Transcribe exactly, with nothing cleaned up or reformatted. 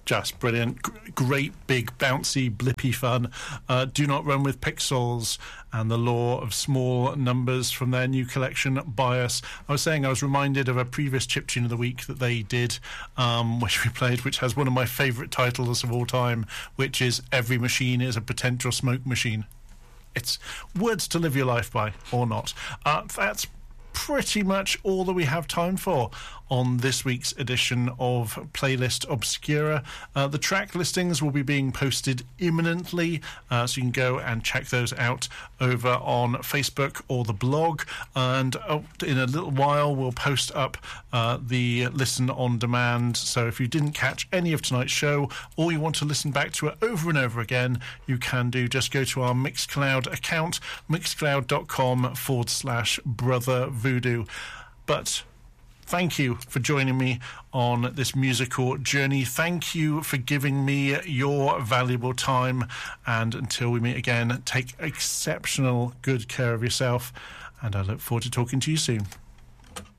Just brilliant. G- great, big, bouncy, blippy fun. Uh, Do Not Run With Pixels and The Law of Small Numbers from their new collection, Bias. I was saying I was reminded of a previous chiptune of the week that they did, um, which we played, which has one of my favourite titles of all time, which is Every Machine is a Potential Smoke Machine. It's words to live your life by, or not. Uh, that's pretty much all that we have time for on this week's edition of Playlist Obscura. Uh, the track listings will be being posted imminently, uh, so you can go and check those out over on Facebook or the blog. And uh, in a little while, we'll post up uh, the listen on demand. So if you didn't catch any of tonight's show, or you want to listen back to it over and over again, you can do. Just go to our Mixcloud account, mixcloud.com forward slash Brother Voodoo. But thank you for joining me on this musical journey. Thank you for giving me your valuable time. And until we meet again, take exceptional good care of yourself. And I look forward to talking to you soon.